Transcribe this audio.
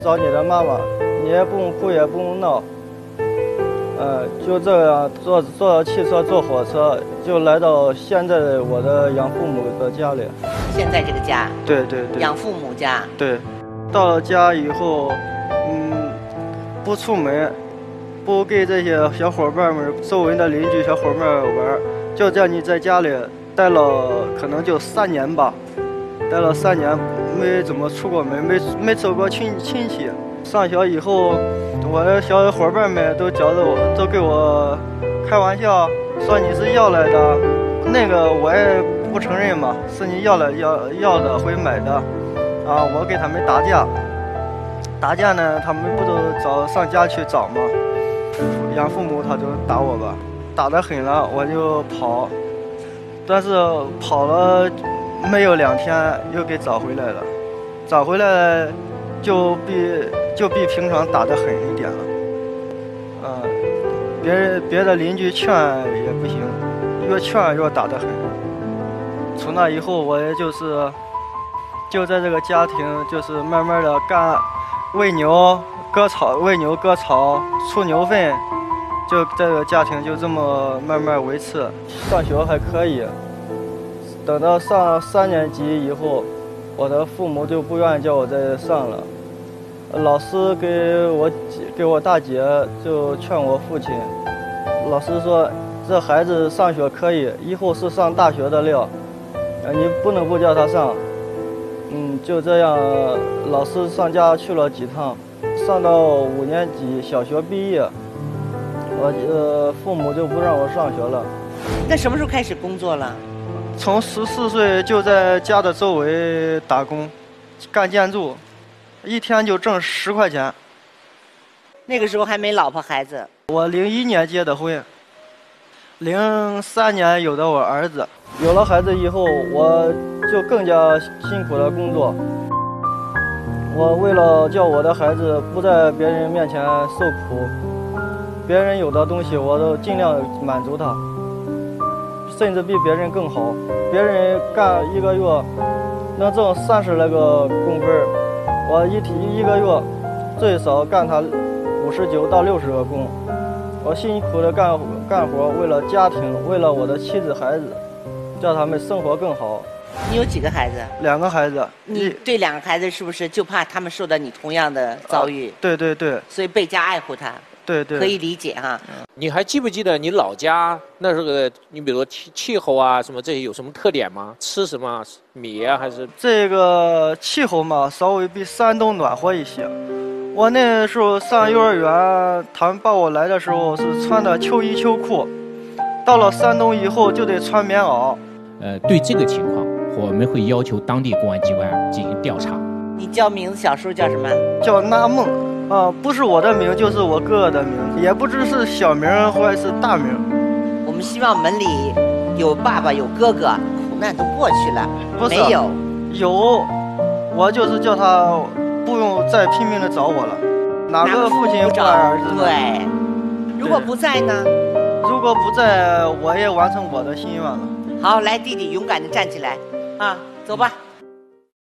找你的妈妈，你也不用哭也不用闹，就这样坐汽车坐火车就来到现在的我的养父母的家里。 现在这个家？ 对， 养父母家。 对，到了家以后，不出门，不给这些小伙伴们、周围的邻居小伙伴玩，就叫你在家里待了可能就3年吧，待了3年，没怎么出过门，没走过亲戚。上学以后，我的小伙伴们都觉得都给我开玩笑，说你是要来的，那个我也不承认嘛，是你要的会买的，啊，我给他们打架呢，他们不都上家去找吗？养父母他就打我吧，打得狠了，我就跑，但是跑了没有2天又给找回来了，找回来就比平常打得狠一点了，别的邻居劝也不行，越劝越打得狠。从那以后，我也就在这个家庭，就是慢慢的干喂牛割草出牛粪，就这个家庭就这么慢慢维持。上学还可以，等到上3年级以后，我的父母就不愿意叫我再上了。老师给我大姐就劝我父亲，老师说这孩子上学可以，以后是上大学的料，你不能不叫他上。就这样，老师上家去了几趟，上到5年级小学毕业，我父母就不让我上学了。 那什么时候开始工作了？ 从14岁就在家的周围打工，干建筑，一天就挣10块钱。 那个时候还没老婆孩子。 我01年结的婚，03年有的我儿子。有了孩子以后，我就更加辛苦的工作。我为了叫我的孩子不在别人面前受苦，别人有的东西我都尽量满足他，甚至比别人更好。别人干1个月能挣30来个工分，我一个月最少干他59到60个工。我辛苦的干活，为了家庭，为了我的妻子孩子，叫他们生活更好。 你有几个孩子 ？2个孩子。 你对2个孩子是不是就怕他们受到你同样的遭遇？ 对， 所以倍加爱护他。 对， 可以理解哈。 你还记不记得你老家那时候你比如说气候啊什么这些有什么特点吗？吃什么米啊还是？ 这个气候嘛，稍微比山东暖和一些。我那时候上幼儿园，他们把我来的时候是穿的秋衣秋裤，到了山东以后就得穿棉袄。 对这个情况，我们会要求当地公安机关进行调查。 你叫名字，小时候叫什么？ 叫纳梦，不是我的名，就是我哥哥的名，也不知是小名或者是大名。 我们希望门里有爸爸有哥哥，苦难都过去了。 不是， 没有， 有，我就是叫他不用再拼命的找我了。哪个父亲不爱儿子呢？ 对，如果不在呢？ 如果不在，我也完成我的心愿了。 好，来弟弟勇敢的站起来，啊，走吧。